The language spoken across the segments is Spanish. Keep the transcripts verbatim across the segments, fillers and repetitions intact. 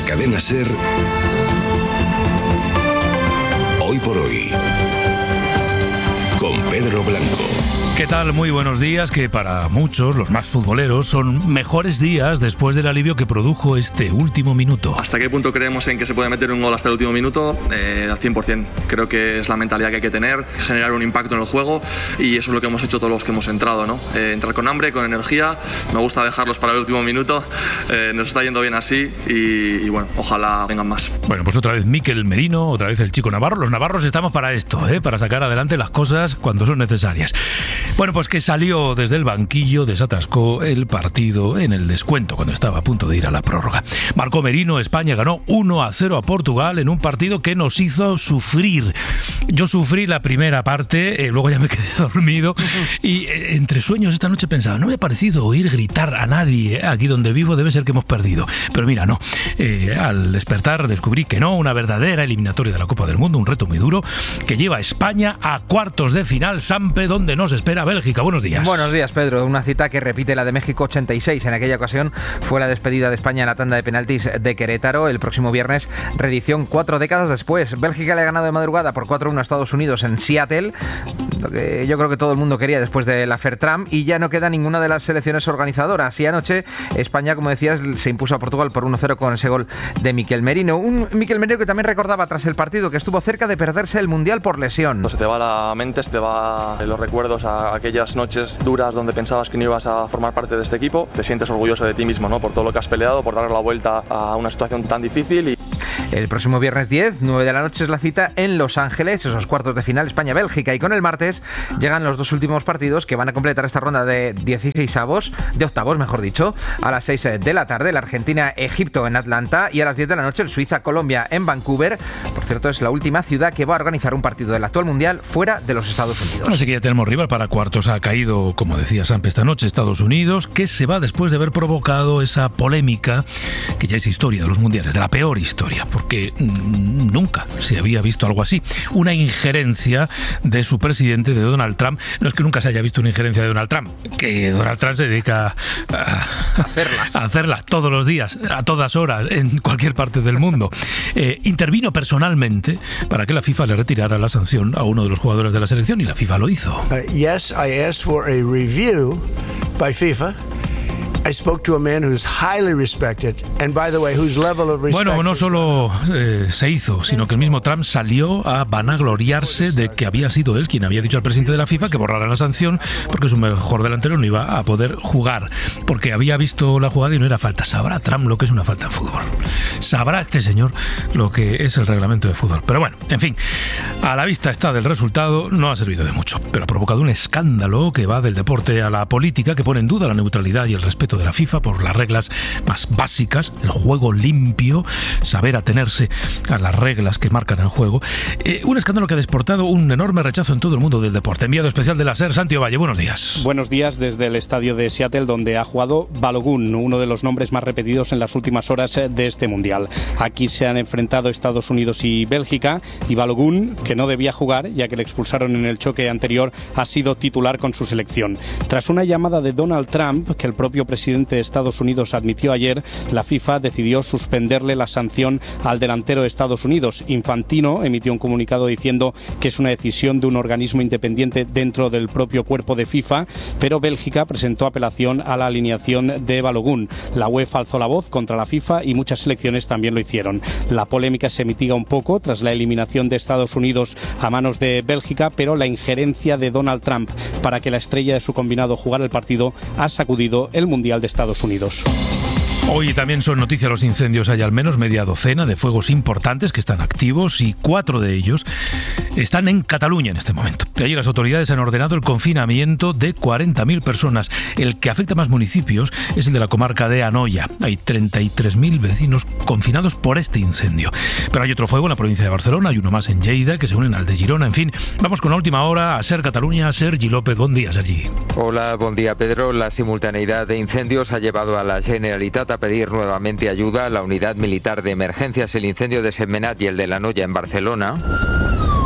Cadena SER, Hoy por Hoy, con Pedro Blanco. ¿Qué tal? Muy buenos días, que para muchos, los más futboleros, son mejores días después del alivio que produjo este último minuto. ¿Hasta qué punto creemos en que se puede meter un gol hasta el último minuto? Eh, al cien por ciento. Creo que es la mentalidad que hay que tener, generar un impacto en el juego, y eso es lo que hemos hecho todos los que hemos entrado, ¿no? Eh, entrar con hambre, con energía, me gusta dejarlos para el último minuto, eh, nos está yendo bien así y, y bueno, ojalá vengan más. Bueno, pues otra vez Mikel Merino, otra vez el chico Navarro. Los navarros estamos para esto, ¿eh? Para sacar adelante las cosas cuando son necesarias. Bueno, pues que salió desde el banquillo, desatascó el partido en el descuento cuando estaba a punto de ir a la prórroga. Marcó Merino, España ganó uno a cero a Portugal en un partido que nos hizo sufrir. Yo sufrí la primera parte, eh, luego ya me quedé dormido y eh, entre sueños esta noche pensaba, no me ha parecido oír gritar a nadie, eh, aquí donde vivo debe ser que hemos perdido. Pero mira, no. Eh, al despertar descubrí que no, una verdadera eliminatoria de la Copa del Mundo, un reto muy duro que lleva a España a cuartos de final, Sampe, donde nos espera Bélgica. Buenos días. Buenos días, Pedro. Una cita que repite la de México ochenta y seis. En aquella ocasión fue la despedida de España en la tanda de penaltis de Querétaro. El próximo viernes, reedición cuatro décadas después. Bélgica le ha ganado de madrugada por cuatro uno a Estados Unidos en Seattle, lo que yo creo que todo el mundo quería después de la Fairtrump, y ya no queda ninguna de las selecciones organizadoras. Y anoche España, como decías, se impuso a Portugal por uno cero con ese gol de Mikel Merino. Un Mikel Merino que también recordaba tras el partido que estuvo cerca de perderse el Mundial por lesión. Se te va la mente, se te va los recuerdos a aquellas noches duras donde pensabas que no ibas a formar parte de este equipo. Te sientes orgulloso de ti mismo, ¿no? Por todo lo que has peleado, por darle la vuelta a una situación tan difícil. Y el próximo viernes diez, nueve de la noche es la cita en Los Ángeles, esos cuartos de final España-Bélgica, y con el martes llegan los dos últimos partidos que van a completar esta ronda de dieciseisavos, de octavos mejor dicho, a las seis de la tarde, la Argentina-Egipto en Atlanta, y a las diez de la noche el Suiza-Colombia en Vancouver. Por cierto, es la última ciudad que va a organizar un partido del actual Mundial fuera de los Estados Unidos. Así que ya tenemos rival para cuartos. Ha caído, como decía Sampe esta noche, Estados Unidos, que se va después de haber provocado esa polémica que ya es historia de los mundiales, de la peor historia, porque mmm, nunca se había visto algo así. Una injerencia de su presidente, de Donald Trump. No es que nunca se haya visto una injerencia de Donald Trump, que Donald Trump se dedica a, hacerlas. a hacerlas todos los días, a todas horas, en cualquier parte del mundo. Eh, intervino personalmente para que la FIFA le retirara la sanción a uno de los jugadores de la selección, y la FIFA lo hizo. Uh, yes, I asked for a review by FIFA. I spoke to a man who's highly respected, and by the way, whose level of respect. Bueno, no solo eh, se hizo, sino que el mismo Trump salió a vanagloriarse de que había sido él quien había dicho al presidente de la FIFA que borrara la sanción porque su mejor delantero no iba a poder jugar, porque había visto la jugada y no era falta. Sabrá Trump lo que es una falta en fútbol. Sabrá este señor lo que es el reglamento de fútbol. Pero bueno, en fin, a la vista está del resultado, no ha servido de mucho, pero ha provocado un escándalo que va del deporte a la política, que pone en duda la neutralidad y el respeto de la FIFA por las reglas más básicas, el juego limpio, saber atenerse a las reglas que marcan el juego. Eh, un escándalo que ha desportado un enorme rechazo en todo el mundo del deporte. Enviado especial de la SER, Santi Ovalle, buenos días. Buenos días desde el estadio de Seattle, donde ha jugado Balogun, uno de los nombres más repetidos en las últimas horas de este Mundial. Aquí se han enfrentado Estados Unidos y Bélgica, y Balogun, que no debía jugar, ya que le expulsaron en el choque anterior, ha sido titular con su selección. Tras una llamada de Donald Trump, que el propio presidente de Estados Unidos admitió ayer, la FIFA decidió suspenderle la sanción al delantero de Estados Unidos. Infantino emitió un comunicado diciendo que es una decisión de un organismo independiente dentro del propio cuerpo de FIFA, pero Bélgica presentó apelación a la alineación de Balogun. La UEFA alzó la voz contra la FIFA y muchas selecciones también lo hicieron. La polémica se mitiga un poco tras la eliminación de Estados Unidos a manos de Bélgica, pero la injerencia de Donald Trump para que la estrella de su combinado jugara el partido ha sacudido el Mundial de Estados Unidos. Hoy también son noticia los incendios. Hay al menos media docena de fuegos importantes que están activos y cuatro de ellos están en Cataluña en este momento. Allí las autoridades han ordenado el confinamiento de cuarenta mil personas. El que afecta a más municipios es el de la comarca de Anoia. Hay treinta y tres mil vecinos confinados por este incendio. Pero hay otro fuego en la provincia de Barcelona, hay uno más en Lleida que se unen al de Girona. En fin, vamos con la última hora a SER Cataluña. Sergi López, buen día, Sergi. Hola, buen día, Pedro. La simultaneidad de incendios ha llevado a la Generalitat a pedir nuevamente ayuda a la unidad militar de emergencias. El incendio de Sentmenat y el de la Noya en Barcelona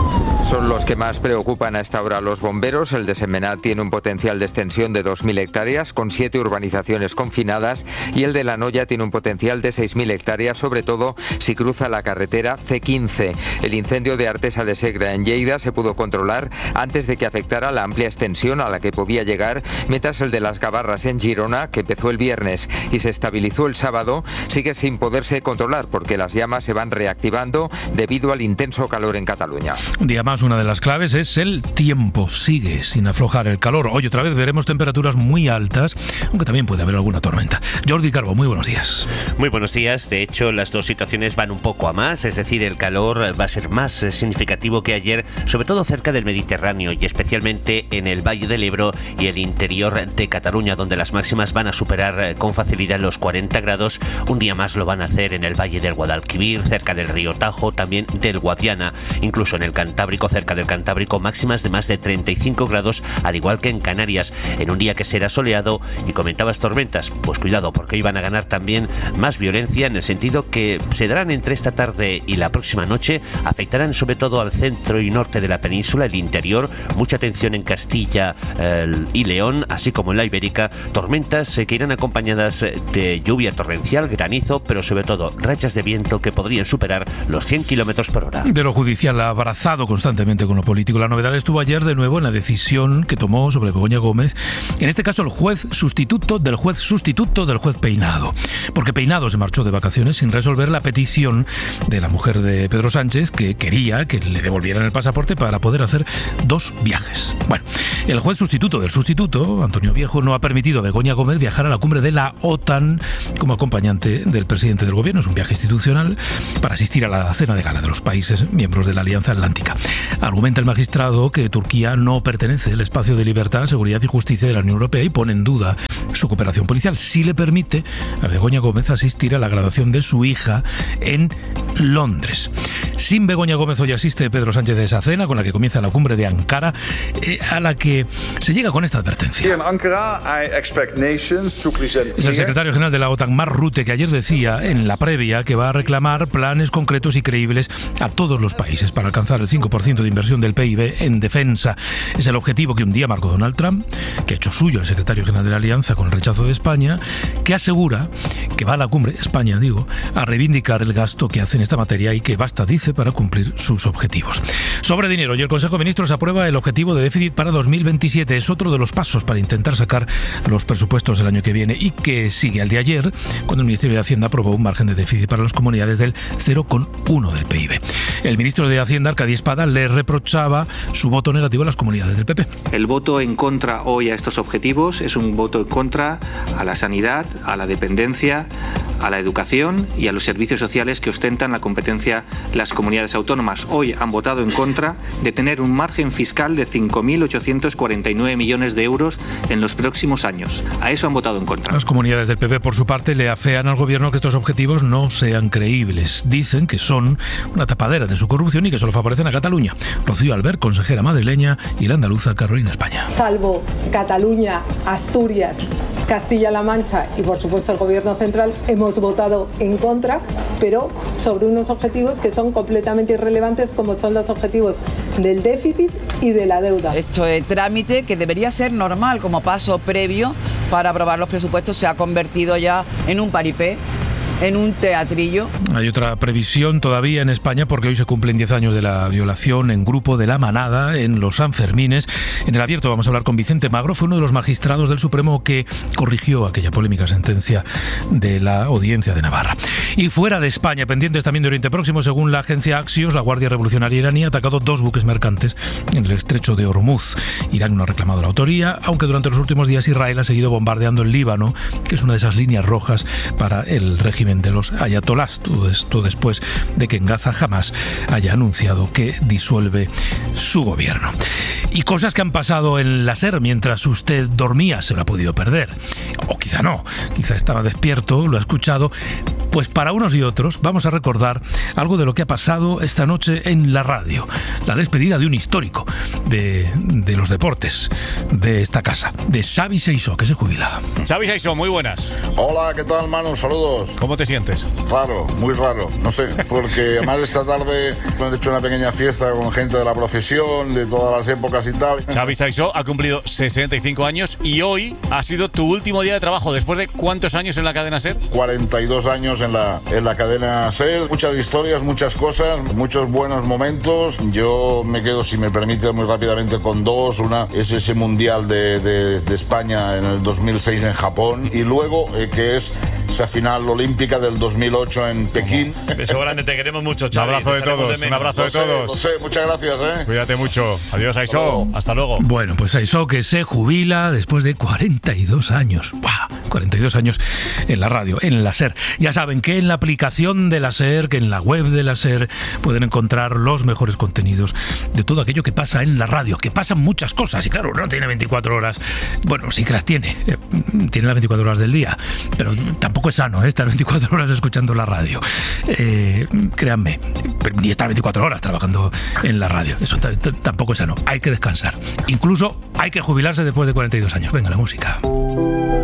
son los que más preocupan a esta hora a los bomberos. El de Sentmenat tiene un potencial de extensión de dos mil hectáreas, con siete urbanizaciones confinadas, y el de La Noya tiene un potencial de seis mil hectáreas, sobre todo si cruza la carretera ce quince. El incendio de Artesa de Segre en Lleida se pudo controlar antes de que afectara la amplia extensión a la que podía llegar, mientras el de Las Gavarras en Girona, que empezó el viernes y se estabilizó el sábado, sigue sin poderse controlar porque las llamas se van reactivando debido al intenso calor en Cataluña. Un día más, una de las claves es el tiempo. Sigue sin aflojar el calor. Hoy otra vez veremos temperaturas muy altas, aunque también puede haber alguna tormenta. Jordi Calvo, muy buenos días. Muy buenos días. De hecho, las dos situaciones van un poco a más, es decir, el calor va a ser más significativo que ayer, sobre todo cerca del Mediterráneo y especialmente en el Valle del Ebro y el interior de Cataluña, donde las máximas van a superar con facilidad los cuarenta grados. Un día más lo van a hacer en el Valle del Guadalquivir, cerca del río Tajo, también del Guadiana, incluso en el Cantábrico, cerca del Cantábrico, máximas de más de treinta y cinco grados, al igual que en Canarias, en un día que será soleado. Y comentabas tormentas, pues cuidado, porque hoy van a ganar también más violencia, en el sentido que se darán entre esta tarde y la próxima noche, afectarán sobre todo al centro y norte de la península, el interior, mucha atención en Castilla eh, y León, así como en la Ibérica, tormentas eh, que irán acompañadas de lluvia torrencial, granizo, pero sobre todo rachas de viento que podrían superar los cien kilómetros por hora. De lo judicial abrazado constantemente con lo político. La novedad estuvo ayer de nuevo en la decisión que tomó sobre Begoña Gómez, en este caso el juez sustituto del juez sustituto del juez Peinado, porque Peinado se marchó de vacaciones sin resolver la petición de la mujer de Pedro Sánchez, que quería que le devolvieran el pasaporte para poder hacer dos viajes. Bueno, el juez sustituto del sustituto, Antonio Viejo, no ha permitido a Begoña Gómez viajar a la cumbre de la OTAN como acompañante del presidente del gobierno. Es un viaje institucional para asistir a la cena de gala de los países miembros de la Alianza Atlántica. Argumenta el magistrado que Turquía no pertenece al espacio de libertad, seguridad y justicia de la Unión Europea y pone en duda su cooperación policial. Sí le permite a Begoña Gómez asistir a la graduación de su hija en Londres. Sin Begoña Gómez hoy asiste Pedro Sánchez a esa cena con la que comienza la cumbre de Ankara, eh, a la que se llega con esta advertencia. Es el secretario general de la OTAN, Mark Rutte, que ayer decía en la previa que va a reclamar planes concretos y creíbles a todos los países para alcanzar el cinco por ciento de inversión del P I B en defensa. Es el objetivo que un día marcó Donald Trump, que ha hecho suyo el secretario general de la Alianza con el rechazo de España, que asegura que va a la cumbre, España digo, a reivindicar el gasto que hace en esta materia y que basta, dice, para cumplir sus objetivos. Sobre dinero, y el Consejo de Ministros aprueba el objetivo de déficit para dos mil veintisiete. Es otro de los pasos para intentar sacar los presupuestos del año que viene y que sigue al de ayer, cuando el Ministerio de Hacienda aprobó un margen de déficit para las comunidades del cero coma uno del P I B. El ministro de Hacienda, Arcadi Espada, le reprochaba su voto negativo a las comunidades del P P. El voto en contra hoy a estos objetivos es un voto en contra a la sanidad, a la dependencia, a la educación y a los servicios sociales que ostentan la competencia las comunidades autónomas. Hoy han votado en contra de tener un margen fiscal de cinco mil ochocientos cuarenta y nueve millones de euros en los próximos años. A eso han votado en contra. Las comunidades del P P, por su parte, le afean al gobierno que estos objetivos no sean creíbles. Dicen que son una tapadera de su corrupción y que solo favorecen a Cataluña. Rocío Albert, consejera madrileña, y la andaluza Carolina España. Salvo Cataluña, Asturias, Castilla-La Mancha y, por supuesto, el gobierno central, hemos votado en contra, pero sobre unos objetivos que son completamente irrelevantes, como son los objetivos del déficit y de la deuda. Esto es trámite que debería ser normal como paso previo para aprobar los presupuestos, se ha convertido ya en un paripé, en un teatrillo. Hay otra previsión todavía en España porque hoy se cumplen diez años de la violación en grupo de La Manada en los Sanfermines. En el abierto vamos a hablar con Vicente Magro, fue uno de los magistrados del Supremo que corrigió aquella polémica sentencia de la Audiencia de Navarra. Y fuera de España, pendientes también de Oriente Próximo, según la agencia Axios, la Guardia Revolucionaria iraní ha atacado dos buques mercantes en el estrecho de Hormuz. Irán no ha reclamado la autoría, aunque durante los últimos días Israel ha seguido bombardeando el Líbano, que es una de esas líneas rojas para el régimen de los ayatolás, todo esto después de que en Gaza jamás haya anunciado que disuelve su gobierno. Y cosas que han pasado en la SER mientras usted dormía, se lo ha podido perder. O quizá no, quizá estaba despierto, lo ha escuchado, Pues para unos y otros vamos a recordar algo de lo que ha pasado esta noche en la radio. La despedida de un histórico de, de los deportes de esta casa, de Xavi Seixó, que se jubila. Xavi Seixó, muy buenas. Hola, ¿qué tal, Manu? Saludos. ¿Cómo te sientes? Raro, muy raro. No sé, porque además esta tarde han hecho una pequeña fiesta con gente de la profesión, de todas las épocas y tal. Xavi Seixó ha cumplido sesenta y cinco años y hoy ha sido tu último día de trabajo. ¿Después de cuántos años en la cadena SER? cuarenta y dos años en la, en la cadena SER. Muchas historias, muchas cosas, muchos buenos momentos. Yo me quedo, si me permite, muy rápidamente con dos. Una es ese Mundial de, de, de España en el dos mil seis en Japón y luego eh, que es esa final olímpica del dos mil ocho en Pekín. Beso grande, te queremos mucho, Xavi. Un abrazo de todos, de un abrazo de todos. José, muchas gracias, ¿eh? Cuídate mucho. Adiós, Seixó. Hasta luego. Bueno, pues Seixó que se jubila después de cuarenta y dos años. ¡Wow! cuarenta y dos años en la radio, en la SER. Ya saben que en la aplicación de la SER, que en la web de la SER pueden encontrar los mejores contenidos de todo aquello que pasa en la radio, que pasan muchas cosas. Y claro, no tiene veinticuatro horas. Bueno, sí que las tiene. Tiene las veinticuatro horas del día. Pero tampoco es sano, ¿eh? Estar veinticuatro horas escuchando la radio. Eh, créanme, ni estar veinticuatro horas trabajando en la radio. Eso t- t- tampoco es sano. Hay que descansar. Incluso hay que jubilarse después de cuarenta y dos años. Venga, la música.